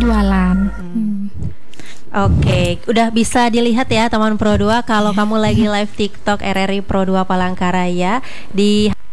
jualan. Oke, udah bisa dilihat ya teman Pro 2 kalau kamu lagi live TikTok RRI Pro 2 Palangkaraya di